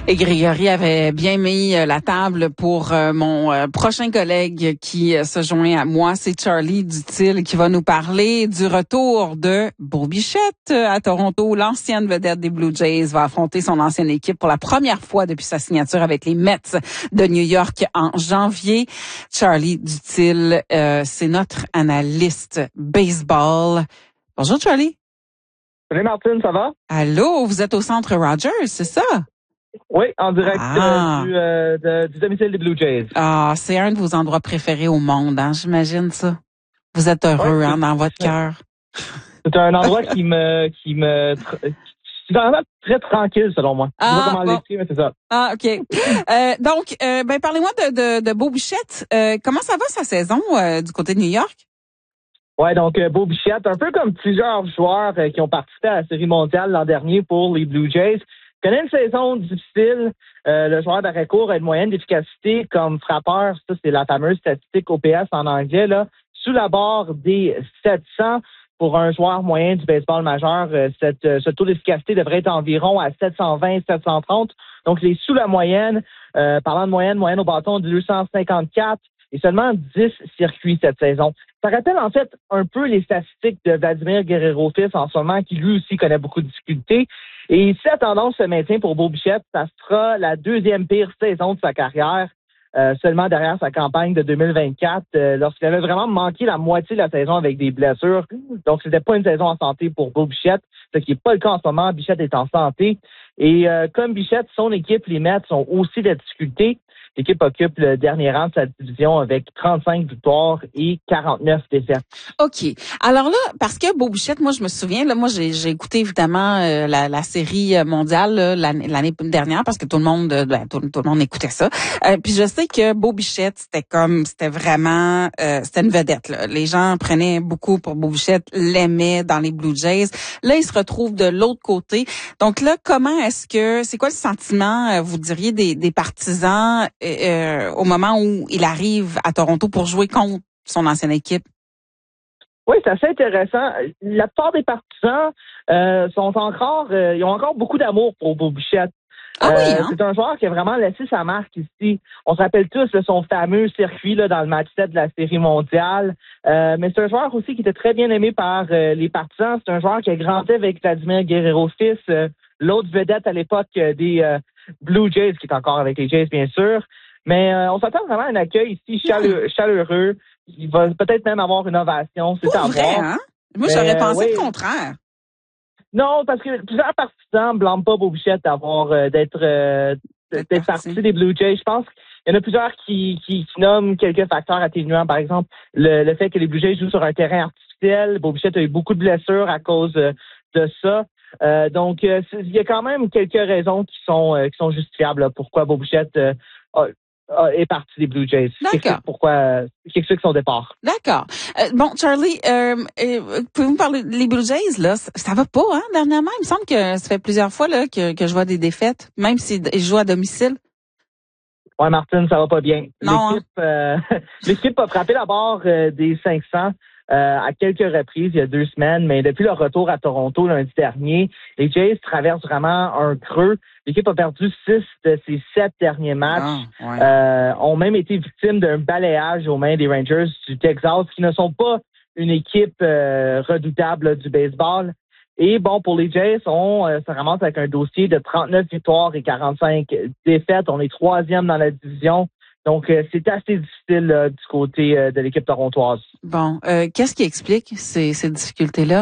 Et Grégory avait bien mis la table pour mon prochain collègue qui se joint à moi. C'est Charlie Dutil qui va nous parler du retour de Bo Bichette à Toronto. L'ancienne vedette des Blue Jays va affronter son ancienne équipe pour la première fois depuis sa signature avec les Mets de New York en janvier. Charlie Dutil, c'est notre analyste baseball. Bonjour Charlie. Salut Martine, ça va? Allô, vous êtes au Centre Rogers, c'est ça? Oui, en direct du domicile des Blue Jays. Ah, c'est un de vos endroits préférés au monde, hein, j'imagine ça. Vous êtes heureux, hein, dans votre cœur. C'est un endroit qui me c'est vraiment très tranquille, selon moi. Je sais pas comment l'écrire, mais c'est ça. Ah, OK. Donc, parlez-moi de Bo Bichette. Comment ça va sa saison du côté de New York? Ouais, donc Bo Bichette, un peu comme plusieurs joueurs qui ont participé à la Série mondiale l'an dernier pour les Blue Jays, connaît une saison difficile. Le joueur d'arrêt-court a une moyenne d'efficacité comme frappeur. Ça, c'est la fameuse statistique OPS en anglais, là, sous la barre des 700. Pour un joueur moyen du baseball majeur, ce taux d'efficacité devrait être environ à 720, 730. Donc, il est sous la moyenne. Parlant de moyenne au bâton de 254 et seulement 10 circuits cette saison. Ça rappelle en fait un peu les statistiques de Vladimir Guerrero-Fils en ce moment, qui lui aussi connaît beaucoup de difficultés. Et si la tendance se maintient pour Bo Bichette, ça sera la deuxième pire saison de sa carrière, seulement derrière sa campagne de 2024, lorsqu'il avait vraiment manqué la moitié de la saison avec des blessures. Donc, c'était pas une saison en santé pour Bo Bichette, ce qui n'est pas le cas en ce moment. Bichette est en santé. Et comme Bichette, son équipe, les Mets, sont aussi de difficultés. L'équipe occupe le dernier rang de sa division avec 35 victoires et 49 défaites. OK. Alors là, parce que Bo Bichette, moi, je me souviens, là, moi, j'ai écouté évidemment la série mondiale là, l'année dernière parce que tout le monde tout le monde écoutait ça. Puis je sais que Bo Bichette, c'était vraiment c'était une vedette, là. Les gens prenaient beaucoup pour Bo Bichette, l'aimaient dans les Blue Jays. Là, il se retrouve de l'autre côté. Donc là, c'est quoi le sentiment, vous diriez, des partisans au moment où il arrive à Toronto pour jouer contre son ancienne équipe? Oui, c'est assez intéressant. La plupart des partisans ils ont encore beaucoup d'amour pour Bo Bichette. Ah oui, hein? C'est un joueur qui a vraiment laissé sa marque ici. On se rappelle tous de son fameux circuit là, dans le match 7 de la Série mondiale. Mais c'est un joueur aussi qui était très bien aimé par les partisans. C'est un joueur qui a grandi avec Vladimir Guerrero-Fils, l'autre vedette à l'époque des Blue Jays, qui est encore avec les Jays, bien sûr. Mais on s'attend vraiment à un accueil ici chaleureux. Il va peut-être même avoir une ovation. C'est à vrai, voir. Hein? Moi, j'aurais pensé le contraire. Non, parce que plusieurs partisans ne blâment pas Bo Bichette d'être parti des Blue Jays. Je pense qu'il y en a plusieurs qui nomment quelques facteurs atténuants. Par exemple, le fait que les Blue Jays jouent sur un terrain artificiel. Bo Bichette a eu beaucoup de blessures à cause de ça. Donc, il y a quand même quelques raisons qui sont justifiables là, pourquoi Bo Bichette est parti des Blue Jays. D'accord. Qui explique son départ. D'accord. Bon, Charlie, pouvez-vous me parler des Blue Jays, là? Ça va pas, hein, dernièrement? Il me semble que ça fait plusieurs fois là que je vois des défaites, même s'ils jouent à domicile. Ouais, Martine, ça va pas bien. Non, L'équipe a frappé la barre des 500 à quelques reprises il y a 2 semaines, mais depuis leur retour à Toronto lundi dernier, les Jays traversent vraiment un creux. L'équipe a perdu 6 de ses 7 derniers matchs. Ont même été victimes d'un balayage aux mains des Rangers du Texas, qui ne sont pas une équipe redoutable là, du baseball. Et bon, pour les Jays, on se ramasse avec un dossier de 39 victoires et 45 défaites. On est 3e dans la division. Donc, c'est assez difficile du côté de l'équipe torontoise. Bon, qu'est-ce qui explique ces difficultés-là?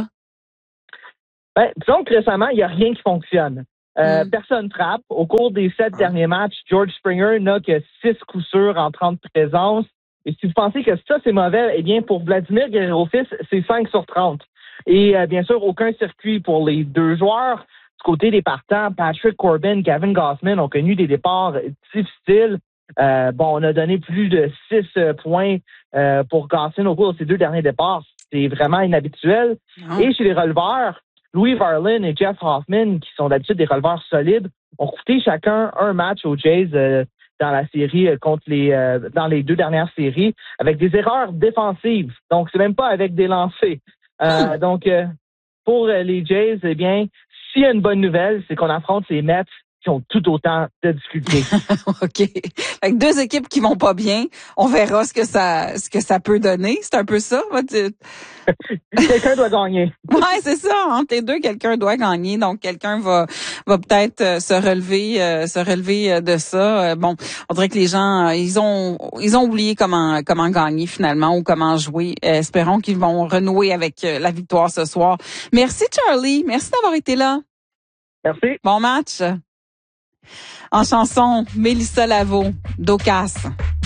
Ben, disons que récemment, il n'y a rien qui fonctionne. Personne frappe. Au cours des 7 derniers matchs, George Springer n'a que 6 coups sûrs en 30 présences. Et si vous pensez que ça, c'est mauvais, eh bien, pour Vladimir Guerrero-Fils, c'est 5 sur 30. Et bien sûr, aucun circuit pour les 2 joueurs. Du côté des partants, Patrick Corbin, Gavin Gausman ont connu des départs difficiles. On a donné plus de 6 points pour Gausman au cours de ces 2 derniers départs. C'est vraiment inhabituel. Et chez les releveurs, Louis Varlin et Jeff Hoffman, qui sont d'habitude des releveurs solides, ont coûté chacun un match aux Jays dans la série dans les 2 dernières séries, avec des erreurs défensives. Donc, c'est même pas avec des lancers. Donc, pour les Jays, eh bien, s'il y a une bonne nouvelle, c'est qu'on affronte les Mets qui ont tout autant de difficultés. OK. Fait que deux équipes qui vont pas bien, on verra ce que ça peut donner. C'est un peu ça, Quelqu'un doit gagner. Ouais, c'est ça. Entre les deux, quelqu'un doit gagner. Donc, quelqu'un va peut-être se relever de ça. Bon, on dirait que les gens, ils ont oublié comment gagner finalement ou comment jouer. Espérons qu'ils vont renouer avec la victoire ce soir. Merci, Charlie. Merci d'avoir été là. Merci. Bon match. En chanson, Mélissa Lavo, Docas.